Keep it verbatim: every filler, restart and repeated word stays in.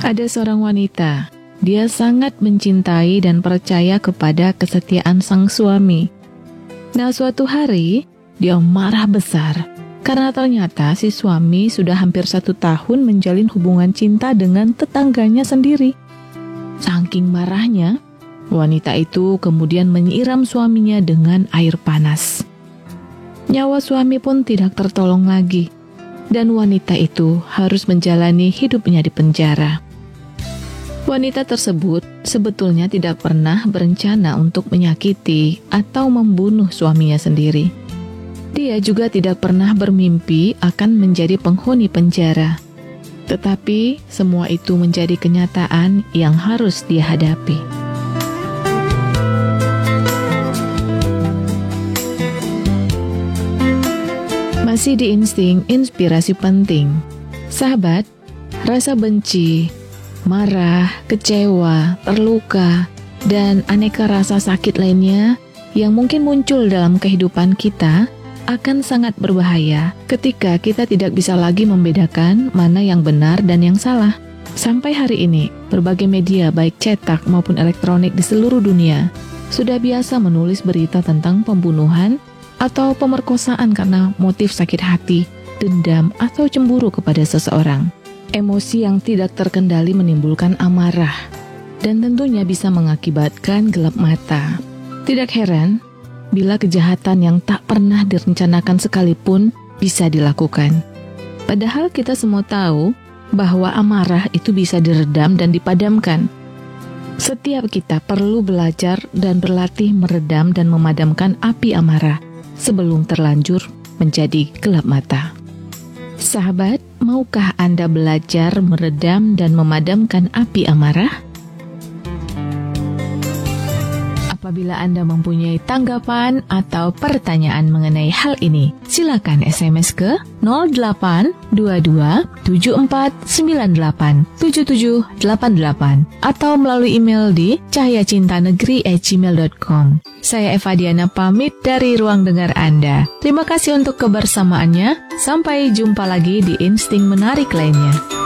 Ada seorang wanita, dia sangat mencintai dan percaya kepada kesetiaan sang suami. Nah, suatu hari dia marah besar karena ternyata si suami sudah hampir satu tahun menjalin hubungan cinta dengan tetangganya sendiri. Saking marahnya, wanita itu kemudian menyiram suaminya dengan air panas. Nyawa suami pun tidak tertolong lagi, dan wanita itu harus menjalani hidupnya di penjara. Wanita tersebut sebetulnya tidak pernah berencana untuk menyakiti atau membunuh suaminya sendiri. Dia juga tidak pernah bermimpi akan menjadi penghuni penjara. Tetapi semua itu menjadi kenyataan yang harus dia hadapi. Masih di insting inspirasi penting. Sahabat, rasa benci, marah, kecewa, terluka, dan aneka rasa sakit lainnya yang mungkin muncul dalam kehidupan kita akan sangat berbahaya ketika kita tidak bisa lagi membedakan mana yang benar dan yang salah. Sampai hari ini, berbagai media baik cetak maupun elektronik di seluruh dunia sudah biasa menulis berita tentang pembunuhan atau pemerkosaan karena motif sakit hati, dendam, atau cemburu kepada seseorang. Emosi yang tidak terkendali menimbulkan amarah dan tentunya bisa mengakibatkan gelap mata. Tidak heran bila kejahatan yang tak pernah direncanakan sekalipun bisa dilakukan. Padahal kita semua tahu bahwa amarah itu bisa diredam dan dipadamkan. Setiap kita perlu belajar dan berlatih meredam dan memadamkan api amarah sebelum terlanjur menjadi gelap mata. Sahabat, maukah Anda belajar meredam dan memadamkan api amarah? Apabila Anda mempunyai tanggapan atau pertanyaan mengenai hal ini, silakan S M S ke nol delapan dua dua tujuh empat sembilan delapan tujuh tujuh delapan delapan atau melalui email di cahayacintanegeri at gmail dot com. Saya Eva Diana pamit dari ruang dengar Anda. Terima kasih untuk kebersamaannya. Sampai jumpa lagi di Insting Menarik lainnya.